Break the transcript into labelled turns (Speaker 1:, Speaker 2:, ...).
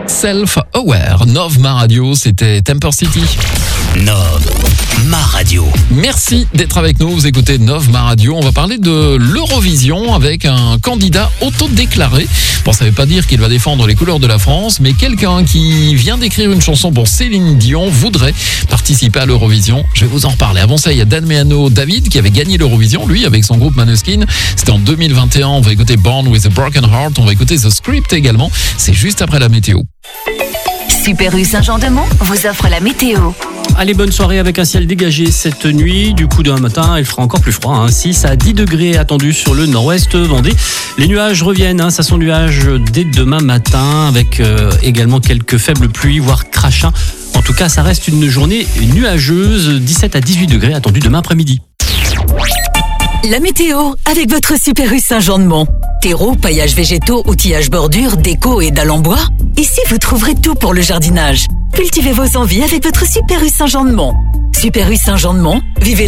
Speaker 1: Self-Aware. Nov Ma Radio, c'était Temper City.
Speaker 2: Nov Ma Radio.
Speaker 1: Merci d'être avec nous, vous écoutez Nov Ma Radio. On va parler de l'Eurovision avec un candidat autodéclaré. Bon, ça ne veut pas dire qu'il va défendre les couleurs de la France, mais quelqu'un qui vient d'écrire une chanson pour Céline Dion voudrait participer à l'Eurovision. Je vais vous en reparler. Avant ça, il y a Dan Meano David qui avait gagné l'Eurovision, lui, avec son groupe Måneskin. C'était en 2021. On va écouter Born with a Broken Heart. On va écouter The Script également. C'est juste après la météo.
Speaker 3: Super U Saint-Jean-de-Mont vous offre la météo.
Speaker 4: Allez, bonne soirée avec un ciel dégagé cette nuit. Du coup, demain matin, il fera encore plus froid. 6 à 10 degrés attendus sur le nord-ouest Vendée. Les nuages reviennent, ça sont nuages dès demain matin avec également quelques faibles pluies, voire crachats. En tout cas, ça reste une journée nuageuse. 17 à 18 degrés attendus demain après-midi.
Speaker 3: La météo avec votre Super U Saint-Jean-de-Mont. Terreau, paillage végétaux, outillage bordure, déco et dalles en bois. Ici, vous trouverez tout pour le jardinage. Cultivez vos envies avec votre Super U Saint-Jean-de-Mont. Super U Saint-Jean-de-Mont, vivez